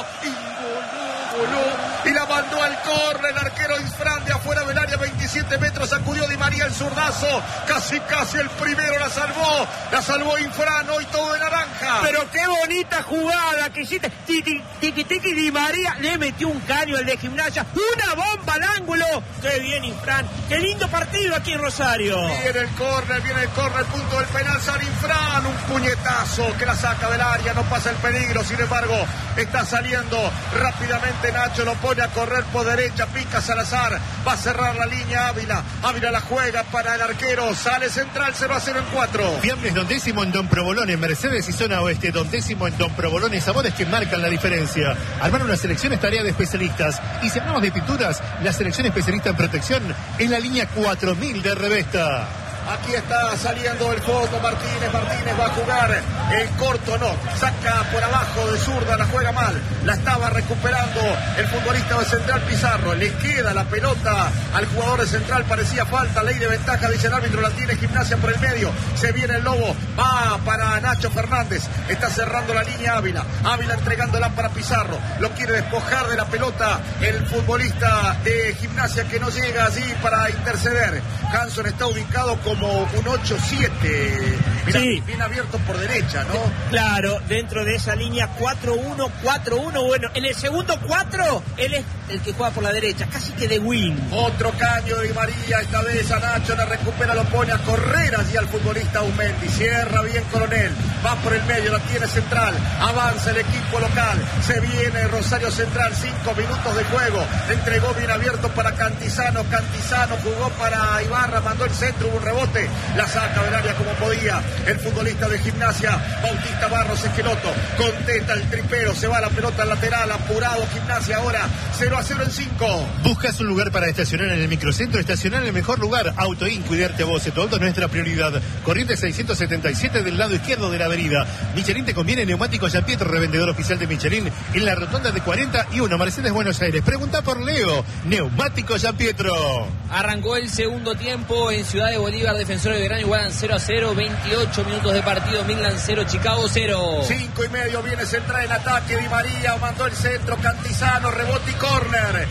y la mandó al córner. El arquero Infran de afuera del área, 27 metros, sacudió Di María el zurdazo, casi el primero, la salvó Infran, hoy todo de naranja. Pero qué bonita jugada que hiciste, tiki Di María, le metió un caño al de Gimnasia, una bomba al ángulo, qué bien Infran, qué lindo partido aquí en Rosario. Viene el córner, punto del penal, sale Infran, un puñetazo que la saca del área, no pasa el peligro, sin embargo, está saliendo rápidamente Nacho, lo pone a correr por derecha, pica Salazar, va a cerrar la línea Ávila la juega para el arquero, sale central, 0-0 en 4. Viernes 12 en Don Provolone, Mercedes y zona oeste, 12 en Don Provolone, sabores que marcan la diferencia. Armar una selección es tarea de especialistas, y si hablamos de pinturas, la selección especialista en protección es la línea 4000 de Revesta. Aquí está saliendo el fondo Martínez va a jugar el corto, no, saca por abajo de zurda, la juega mal, la estaba recuperando el futbolista de Central Pizarro, le queda la pelota al jugador de Central, parecía falta, ley de ventaja, dice el árbitro, la tiene Gimnasia por el medio, se viene el Lobo, va para Nacho Fernández, está cerrando la línea Ávila entregándola para Pizarro, lo quiere despojar de la pelota el futbolista de Gimnasia que no llega allí para interceder. Hanson está ubicado como un 8-7. Mirá, sí, bien abierto por derecha, ¿no? Claro, dentro de esa línea 4-1. Bueno, en el segundo 4, él es el que juega por la derecha, casi que de wing. Otro caño de Di María, esta vez a Nacho, la recupera, lo pone a correr allí al futbolista Aumendi. Cierra bien Coronel, va por el medio, la tiene Central, avanza el equipo local, se viene Rosario Central, 5 minutos de juego, entregó bien abierto para Cantizano jugó para Ibarra, mandó el centro, hubo un rebote, la saca del área como podía el futbolista de Gimnasia, Bautista Barros Esqueloto, contesta el tripero, se va la pelota al lateral, apurado Gimnasia ahora, 0-0 en 5. ¿Buscas un lugar para estacionar en el microcentro? Estacionar en el mejor lugar, Autoin, cuidarte a vos, tu auto es nuestra prioridad. Corriente 677 del lado izquierdo de la avenida. Michelin te conviene, Neumáticos Giampietro, revendedor oficial de Michelin, en la rotonda de 41, Mercedes, Buenos Aires. Pregunta por Leo, Neumáticos Giampietro. Arrancó el segundo tiempo en Ciudad de Bolívar, Defensor de Belgrano igualan 0-0, 28 minutos de partido, Midland 0, Chicago 0. 5:30, viene Central en ataque, Di María mandó el centro, Cantizano, rebote y córner,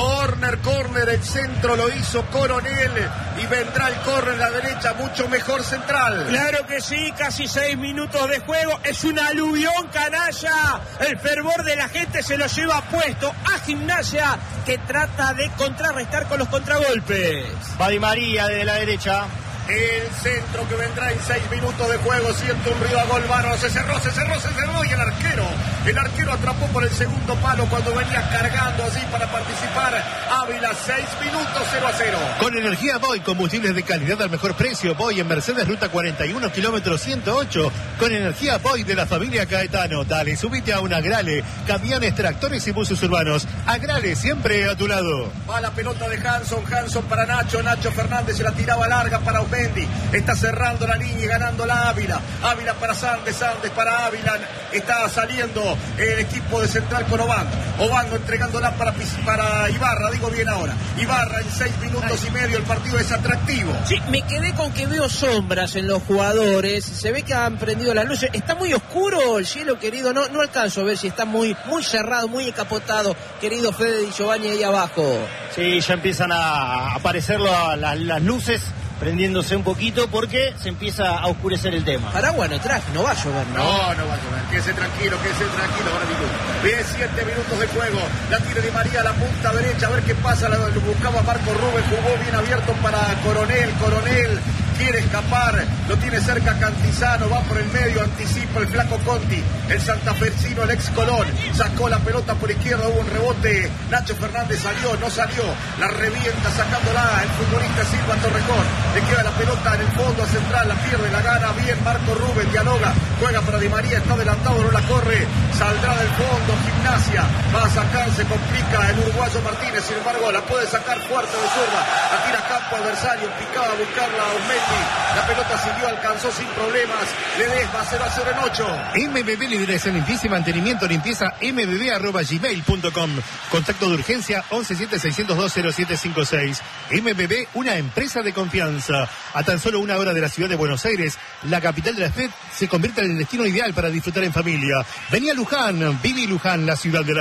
el centro lo hizo Coronel y vendrá el córner a la derecha, mucho mejor Central. Claro que sí, casi 6 minutos de juego, es un aluvión canalla, el fervor de la gente se lo lleva puesto a Gimnasia que trata de contrarrestar con los contragolpes. Va Di María desde la derecha. El centro que vendrá en 6 minutos de juego, siente un ruido a gol, Barro, se cerró y el arquero atrapó por el segundo palo cuando venía cargando así para participar. Ávila, 6 minutos, 0-0. Con energía Boy, combustibles de calidad al mejor precio. Boy en Mercedes, ruta 41, kilómetro 108. Con energía Boy de la familia Caetano. Dale, subite a un Agrale. Camiones, tractores y buses urbanos. Agrale, siempre a tu lado. Va la pelota de Hanson para Nacho Fernández, se la tiraba larga para Aumendi. Está cerrando la línea y ganando la Ávila para Sandes para Ávila. Está saliendo el equipo de Central con Obando entregándola para Ibarra, digo bien ahora. Ibarra en 6 minutos y medio, el partido es atractivo. Sí, me quedé con que veo sombras en los jugadores, se ve que han prendido las luces, está muy oscuro el cielo, querido, no alcanzo a ver si está muy cerrado, muy encapotado, querido Fede Di Giovanni ahí abajo. Sí, ya empiezan a aparecer las luces, prendiéndose un poquito porque se empieza a oscurecer el tema. Paraguas no traje, no va a llover, ¿no? No va a llover, quédese tranquilo, Bien, 7 minutos de juego, la tiene Di María a la punta derecha, a ver qué pasa, lo buscaba Marco Rubén, jugó bien abierto para Coronel quiere escapar, lo tiene cerca Cantizano, va por el medio, anticipa el flaco Conti, el santafesino, el ex Colón, sacó la pelota por izquierda, hubo un rebote, Nacho Fernández no salió, la revienta sacándola el futbolista Silva Torrejón, le queda la pelota en el fondo a Central, la pierde, la gana bien Marco Rubén, dialoga, juega para Di María, está adelantado, no la corre, saldrá del fondo, Gimnasia, va a sacar, se complica el uruguayo Martínez, sin embargo la puede sacar fuerte de zurda, la tira a campo adversario, picaba a buscarla a Aumendi, la pelota siguió, alcanzó sin problemas, Ledesma 0-0 en 8. MBB Liberación, limpieza y mantenimiento, limpieza mbb@gmail.com. Contacto de urgencia 117-602-0756. MBB, una empresa de confianza. A tan solo 1 hora de la ciudad de Buenos Aires, la capital de la FED se convierte en el destino ideal para disfrutar en familia. Vení a Luján, viví Luján, la ciudad